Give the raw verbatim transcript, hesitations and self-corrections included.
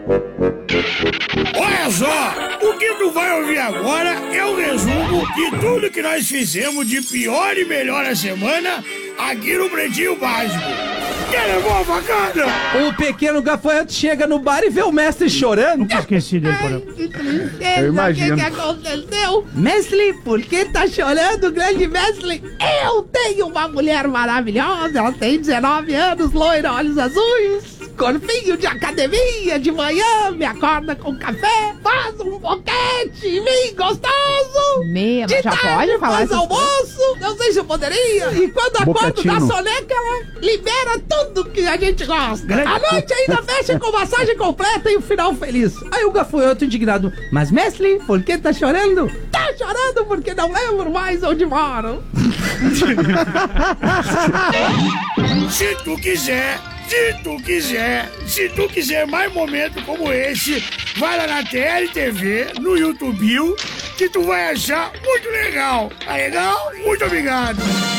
Olha só, o que tu vai ouvir agora é o resumo de tudo que nós fizemos de pior e melhor a semana aqui no Pretinho Básico. Quer levar a facada? O pequeno gafanhoto chega no bar e vê o mestre chorando. Nunca esqueci dele, porra. Que tristeza, Eu imagino. o que, que aconteceu? Mestre, por que tá chorando, grande mestre? Eu tenho uma mulher maravilhosa, ela tem dezenove anos, loira, olhos azuis, corpinho de academia, de manhã, me acorda com café, faz um boquete em mim, gostoso! Meia, De mas já tarde pode falar faz essas almoço, não sei se eu poderia. E quando acordo da Bocatino. soneca, ela libera tudo que a gente gosta. Grande- A noite ainda fecha com massagem completa e um final feliz. Aí o gafanhoto indignado. Mas, mestre, por que tá chorando? Tá chorando porque não lembro mais onde moro. Se tu quiser, se tu quiser, se tu quiser mais momentos como esse, vai lá na T L T V, no YouTube, que tu vai achar muito legal. Tá legal? Muito obrigado.